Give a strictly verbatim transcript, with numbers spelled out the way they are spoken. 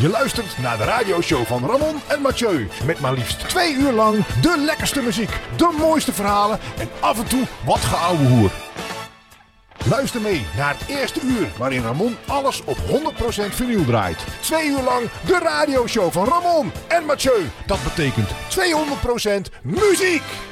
Je luistert naar de radioshow van Ramon en Mathieu. Met maar liefst twee uur lang de lekkerste muziek, de mooiste verhalen en af en toe wat geouwehoer. Luister mee naar het eerste uur waarin Ramon alles op honderd procent vinyl draait. Twee uur lang de radioshow van Ramon en Mathieu. Dat betekent tweehonderd procent muziek.